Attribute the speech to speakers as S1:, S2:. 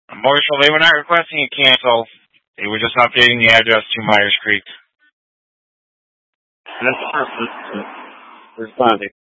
S1: Marshall, they were not requesting a cancel. They were just updating the address to Myers Creek.
S2: That's perfect. Responding.